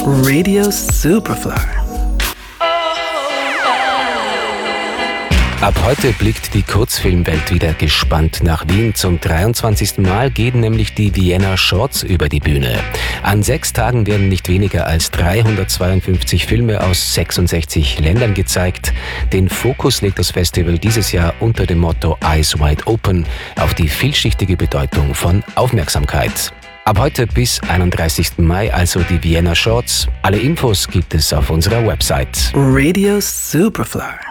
Radio Superfly. Ab heute blickt die Kurzfilmwelt wieder gespannt nach Wien. Zum 23. Mal gehen nämlich die Vienna Shorts über die Bühne. An 6 Tagen werden nicht weniger als 352 Filme aus 66 Ländern gezeigt. Den Fokus legt das Festival dieses Jahr unter dem Motto Eyes Wide Open auf die vielschichtige Bedeutung von Aufmerksamkeit. Ab heute bis 31. Mai also die Vienna Shorts. Alle Infos gibt es auf unserer Website. Radio Superfly.